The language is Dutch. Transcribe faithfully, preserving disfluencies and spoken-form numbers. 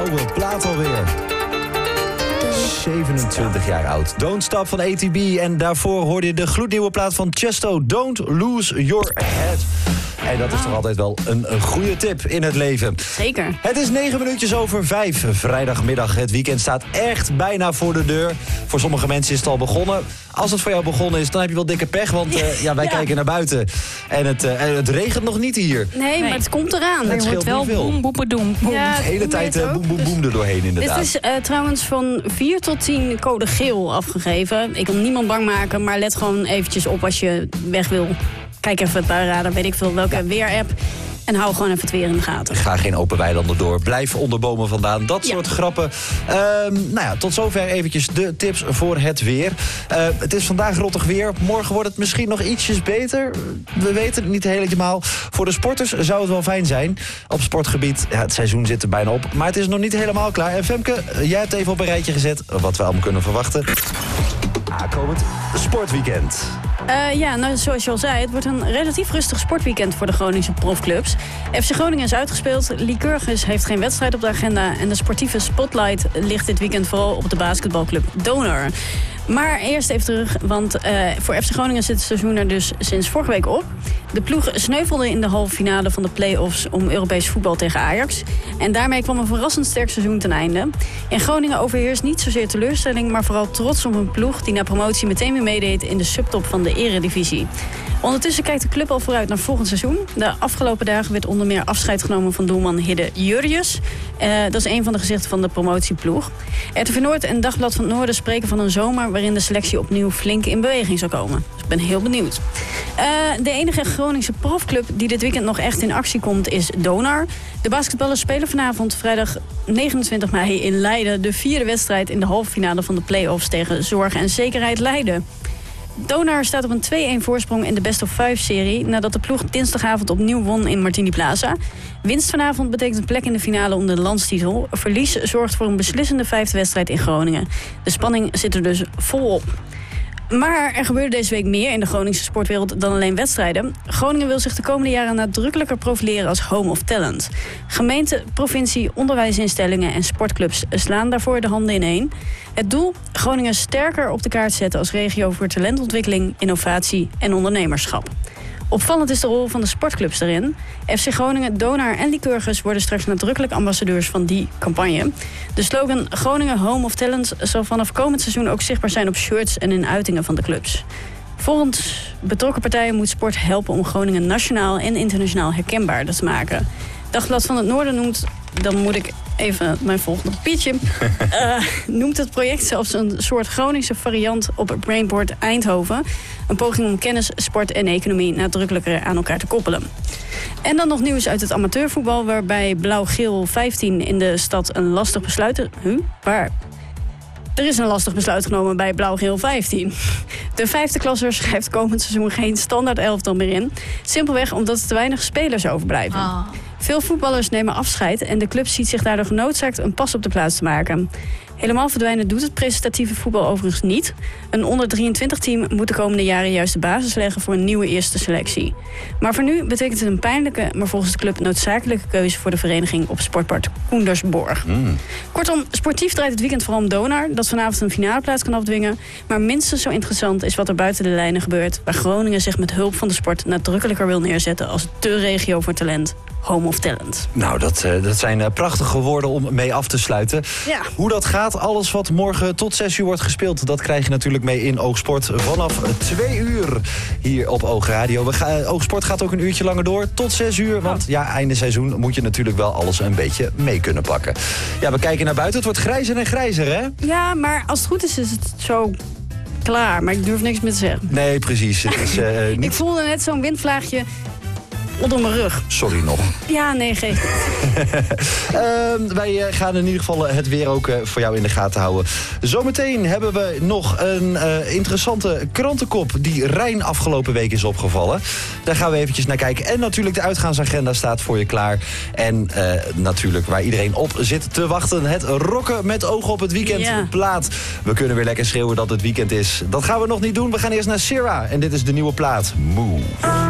oude plaat alweer. zevenentwintig jaar oud. Don't Stop van A T B. En daarvoor hoorde je de gloednieuwe plaat van Chesto. Don't Lose Your Head. En dat is toch altijd wel een, een goede tip in het leven. Zeker. Het is negen minuutjes over vijf. Vrijdagmiddag. Het weekend staat echt bijna voor de deur. Voor sommige mensen is het al begonnen. Als het voor jou begonnen is, dan heb je wel dikke pech. Want uh, ja, wij ja. kijken naar buiten. En het, uh, het regent nog niet hier. Nee, nee, maar het komt eraan. Het scheelt wel niet veel. boem, boem, boem, boem. Ja, de hele tijd uh, boem, boem, boem er doorheen inderdaad. Dit is uh, trouwens van vier tot tien code geel afgegeven. Ik wil niemand bang maken, maar let gewoon eventjes op als je weg wil. Kijk even bij radar, weet ik veel, welke ja. weer-app. En hou gewoon even het weer in de gaten. Ga geen open weilanden door. Blijf onder bomen vandaan. Dat ja. soort grappen. Uh, nou ja, tot zover eventjes de tips voor het weer. Uh, het is vandaag rottig weer. Morgen wordt het misschien nog ietsjes beter. We weten het niet helemaal. Voor de sporters zou het wel fijn zijn. Op sportgebied, ja, het seizoen zit er bijna op. Maar het is nog niet helemaal klaar. En Femke, jij hebt even op een rijtje gezet wat we allemaal kunnen verwachten. Aankomend sportweekend. Uh, ja, nou, zoals je al zei, het wordt een relatief rustig sportweekend voor de Groningse profclubs. F C Groningen is uitgespeeld, Lycurgus heeft geen wedstrijd op de agenda en de sportieve spotlight ligt dit weekend vooral op de basketbalclub Donor. Maar eerst even terug, want uh, voor F C Groningen zit het seizoen er dus sinds vorige week op. De ploeg sneuvelde in de halve finale van de play-offs om Europees voetbal tegen Ajax. En daarmee kwam een verrassend sterk seizoen ten einde. In Groningen overheerst niet zozeer teleurstelling, maar vooral trots op een ploeg die na promotie meteen weer meedeed in de subtop van de eredivisie. Ondertussen kijkt de club al vooruit naar volgend seizoen. De afgelopen dagen werd onder meer afscheid genomen van doelman Hidde Jurrius. Uh, dat is een van de gezichten van de promotieploeg. R T V Noord en Dagblad van het Noorden spreken van een zomer waarin de selectie opnieuw flink in beweging zou komen. Dus ik ben heel benieuwd. Uh, de enige Groningse profclub die dit weekend nog echt in actie komt is Donar. De basketballers spelen vanavond vrijdag negenentwintig mei in Leiden de vierde wedstrijd in de halve finale van de play-offs tegen Zorg en Zekerheid Leiden. Donar staat op een twee-een voorsprong in de best of vijf-serie nadat de ploeg dinsdagavond opnieuw won in Martini Plaza. Winst vanavond betekent een plek in de finale om de landstitel. Verlies zorgt voor een beslissende vijfde wedstrijd in Groningen. De spanning zit er dus volop. Maar er gebeurde deze week meer in de Groningse sportwereld dan alleen wedstrijden. Groningen wil zich de komende jaren nadrukkelijker profileren als home of talent. Gemeente, provincie, onderwijsinstellingen en sportclubs slaan daarvoor de handen ineen. Het doel? Groningen sterker op de kaart zetten als regio voor talentontwikkeling, innovatie en ondernemerschap. Opvallend is de rol van de sportclubs daarin. F C Groningen, Donar en Lycurgus worden straks nadrukkelijk ambassadeurs van die campagne. De slogan Groningen Home of Talent zal vanaf komend seizoen ook zichtbaar zijn op shirts en in uitingen van de clubs. Volgens betrokken partijen moet sport helpen om Groningen nationaal en internationaal herkenbaarder te maken. Dagblad van het Noorden noemt, dan moet ik even mijn volgende papiertje, uh, noemt het project zelfs een soort Groningse variant op Brainport Eindhoven. Een poging om kennis, sport en economie nadrukkelijker aan elkaar te koppelen. En dan nog nieuws uit het amateurvoetbal, waarbij Blauw-Geel vijftien in de stad een lastig besluit... Huh? Waar? Er is een lastig besluit genomen bij Blauw-Geel vijftien. De vijfde klasser schrijft komend seizoen geen standaard elftal meer in. Simpelweg omdat er te weinig spelers overblijven. Oh. Veel voetballers nemen afscheid en de club ziet zich daardoor genoodzaakt een pas op de plaats te maken. Helemaal verdwijnen doet het prestatieve voetbal overigens niet. Een onder drieëntwintig team moet de komende jaren juist de basis leggen voor een nieuwe eerste selectie. Maar voor nu betekent het een pijnlijke, maar volgens de club noodzakelijke keuze voor de vereniging op sportpark Koendersborg. Mm. Kortom, sportief draait het weekend vooral om Donar, dat vanavond een finale plaats kan afdwingen. Maar minstens zo interessant is wat er buiten de lijnen gebeurt, waar Groningen zich met hulp van de sport nadrukkelijker wil neerzetten als de regio voor talent. Home of Talent. Nou, dat, uh, dat zijn uh, prachtige woorden om mee af te sluiten. Ja. Hoe dat gaat, alles wat morgen tot zes uur wordt gespeeld, dat krijg je natuurlijk mee in Oogsport vanaf twee uur hier op Oogradio. We gaan, uh, Oogsport gaat ook een uurtje langer door, tot zes uur. Want ja, einde seizoen moet je natuurlijk wel alles een beetje mee kunnen pakken. Ja, we kijken naar buiten. Het wordt grijzer en grijzer, hè? Ja, maar als het goed is, is het zo klaar. Maar ik durf niks meer te zeggen. Nee, precies. Het is, uh, niet... Ik voelde net zo'n windvlaagje onder mijn rug. Sorry nog. Ja, nee, geef uh, Wij uh, gaan in ieder geval het weer ook uh, voor jou in de gaten houden. Zometeen hebben we nog een uh, interessante krantenkop die Rijn afgelopen week is opgevallen. Daar gaan we eventjes naar kijken. En natuurlijk de uitgaansagenda staat voor je klaar. En uh, natuurlijk waar iedereen op zit te wachten. Het rocken met oog op het weekend ja. plaat. We kunnen weer lekker schreeuwen dat het weekend is. Dat gaan we nog niet doen. We gaan eerst naar Sierra. En dit is de nieuwe plaat. Move.